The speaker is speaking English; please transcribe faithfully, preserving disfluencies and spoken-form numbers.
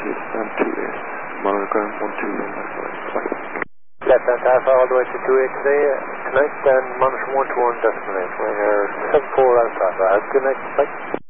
Yankee M two eight. Monogram one two one five. Left hand half all the way to two eight today, uh, tonight, and monitor one two one decimal eight. Winger seven four Alpha. Uh, good night, bye.